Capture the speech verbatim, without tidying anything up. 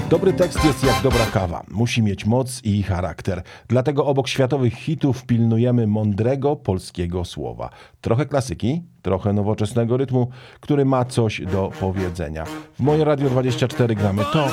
Dobry tekst jest jak dobra kawa. Musi mieć moc i charakter. Dlatego obok światowych hitów pilnujemy mądrego polskiego słowa. Trochę klasyki, trochę nowoczesnego rytmu, który ma coś do powiedzenia. W moje Radio dwadzieścia cztery gramy to,